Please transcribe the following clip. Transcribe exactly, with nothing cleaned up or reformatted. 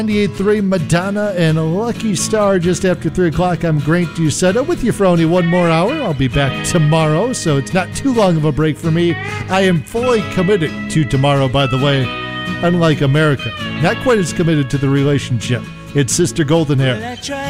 ninety-eight point three Madonna and a Lucky Star just after three o'clock. I'm Grant Dusetta with you for only one more hour. I'll be back tomorrow, so it's not too long of a break for me. I am fully committed to tomorrow, by the way, unlike America. Not quite as committed to the relationship. It's Sister Golden Hair.